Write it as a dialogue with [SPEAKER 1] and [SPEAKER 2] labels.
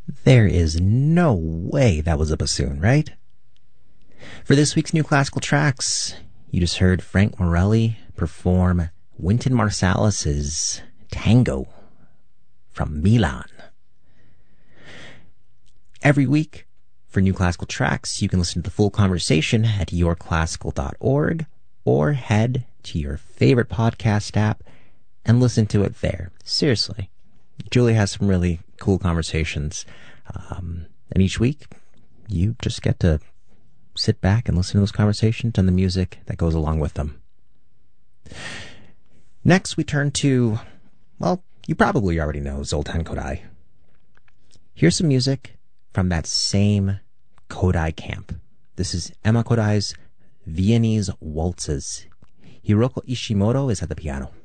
[SPEAKER 1] There is no way that was a bassoon, right? For this week's New Classical Tracks, you just heard Frank Morelli perform Wynton Marsalis's Tango from Milan. Every week, for New Classical Tracks, you can listen to the full conversation at yourclassical.org or head to your favorite podcast app and listen to it there. Seriously. Julie has some really cool conversations. And each week, you just get to sit back and listen to those conversations and the music that goes along with them. Next, we turn to, well, you probably already know Zoltan Kodály. Here's some music from that same Kodály camp. This is Emma Kodály's Viennese Waltzes. Hiroko Ishimoto is at the piano.